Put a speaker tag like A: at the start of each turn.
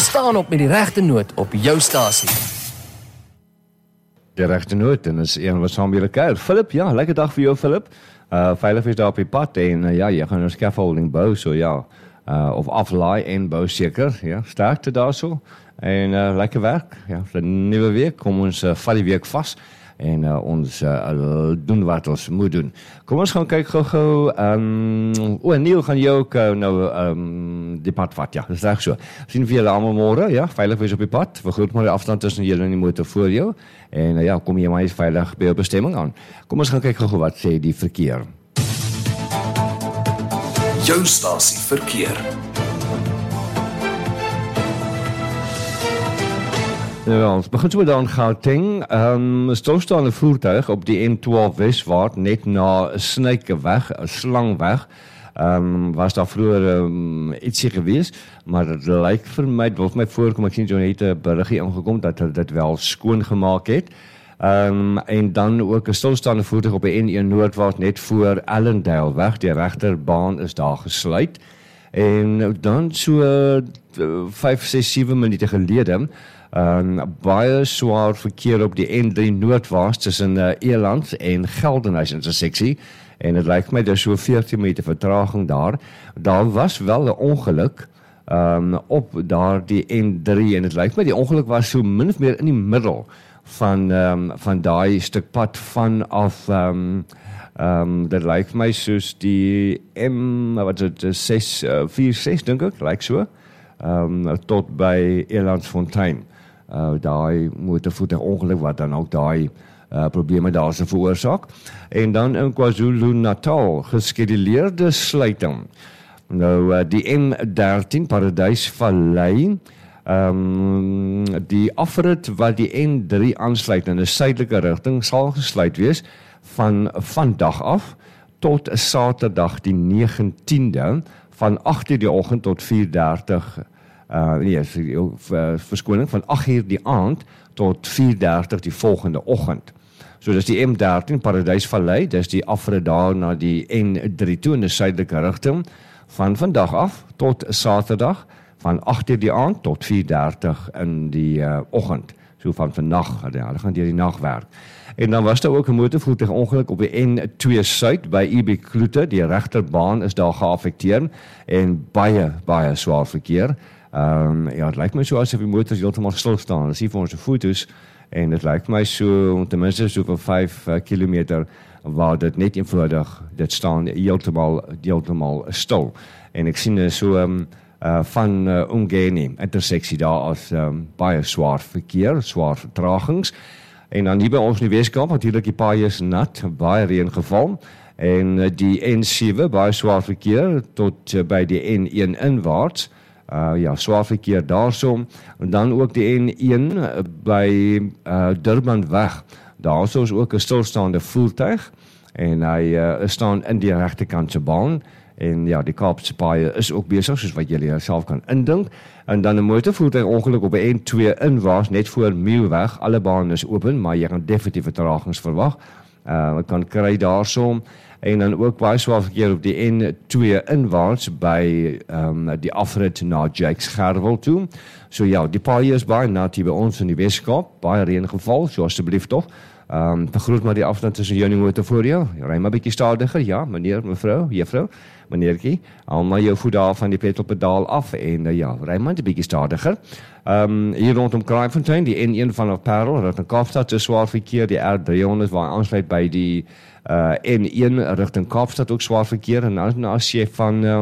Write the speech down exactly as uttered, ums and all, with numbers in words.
A: staan op met die regte noot op jou stasie.
B: Die regte noot, en is een wat saam met julle kuier. Philip, ja, lekker dag vir jou, Philip. Uh, veilig is daar op die pad, en uh, ja, jy gaan nou scaffolding bou, so ja, uh, of aflaai en bou seker, ja, sterkte daar so, en uh, lekker werk, ja, vir die nuwe week, kom ons uh, vat die week vast, en uh, ons uh, doen wat ons moet doen. Kom ons gaan kyk gou-gou, um, o, Neil gaan jy ook uh, nou um, die pad vat, ja, dis reg so. Sien vir julle allemaal môre, ja, veilig wees op die pad, vergroot maar die afstand tussen julle en die motor voor jou, en uh, ja, kom jy maar veilig by jou bestemming aan. Kom ons gaan kyk gou-gou wat sê die verkeer.
C: Jou stasie verkeer.
B: Ja, ons begin so daar in Gauteng, um, stilstaande voertuig op die N twaalf Westwaart, net na Snykenweg, Slangweg, um, was daar vroeger um, ietsie gewees, maar het lyk vir my, het wil vir my voorkom, ek sien so net 'n berigie ingekom, dat hulle dit wel skoon gemaak het, um, en dan ook 'n stilstaande voertuig op die N een Noordwaart, net voor Allendale weg, die regterbaan is daar gesluit, en dan so vyf, ses, sewe minute gelede, Um, baie swaar verkeer op die N drie Noordwaarts tussen uh, Eland en Geldenhuys interseksie, en het lyk my, daar is so veertien minute vertraging daar. Daar was wel 'n ongeluk um, op daar die N drie, en het lyk my, die ongeluk was so min of meer in die middel van, um, van daai stuk pad vanaf, um, um, dit lyk my soos die M, wat is het, ses, vier ses, dink ek, lyk so, um, tot by Elandsfontein. Uh, daai motorvoertuig ongeluk wat dan ook daai uh, probleme daar se veroorsaak. En dan in KwaZulu-Natal geskeduleerde sluiting. Nou uh, die M dertien Paradysvallei, um, die afrit wat die N drie aansluit in 'n suidelike rigting sal gesluit wees van vandag af tot Saterdag die negentiende van agt uur die oggend tot vier dertig. Uh, nee, verskoning, van agt uur die aand tot vier dertig die volgende oggend. So dis die M dertien Paradysvallei, dis die afrit daar na die N drie toe in die suidelike rigting, van vandag af tot Saterdag, van agt uur die aand tot vier dertig in die uh, oggend. So van vannag, ja, hulle gaan deur die nag werk. En dan was daar ook 'n motorvoertuig ongeluk op die N twee Suid by E B Kloete, die regterbaan is daar geaffekteer, en baie, baie swaar verkeer. Um, ja, het lyk my so asof die motors heeltemal stil staan. Ons sien vir ons foto's, en het lyk my so, ten minste so vir vyf uh, kilometer, waar dit net eenvoudig, dit staan heeltemal, heeltemal stil. En ek sien so um, uh, van uh, Umgeni interseksie daar as um, baie swaar verkeer, swaar vertragings. En dan hier by ons in die Weskaap, natuurlik die paai is nat, baie reën geval, en uh, die N sewe, baie swaar verkeer, tot uh, by die N een inwaarts, Uh, ja, swaar verkeer daarso, en dan ook die N een uh, by uh, Durbanweg, daarso is ook 'n stilstaande voertuig, en hy uh, staan in die regterkantse baan, en ja, die Kaapse paaie is ook besig, soos wat julle self kan indink, en dan 'n motorvoertuig ongeluk op die N twee inwaarts, net voor Mielweg, alle bane is open, maar jy gaan definitief vertragings verwag, uh, wat kan kry daarso, en dan ook baie swaar verkeer op die N twee inwaarts by um, die afrit na Jakes Gerwel toe. So ja, die paai is baie nat hier by ons in die Weskaap, baie reën geval, so asseblief toch. Um, vergroot maar die afstand tussen jou en die motor voor jou. Ry maar bietjie stadiger, ja, meneer, mevrou, juffrou, meneertjie. Haal maar jou voet daar van die petrolpedaal af en uh, ja, ry maar 'n bietjie stadiger. Um, hier rondom Kraaifontein, die N een vanaf Parel, rigting Kaapstad, is swaar verkeer, die R driehonderd waar aansluit by die uh, N een rigting Kaapstad ook swaar verkeer, en as jy van uh,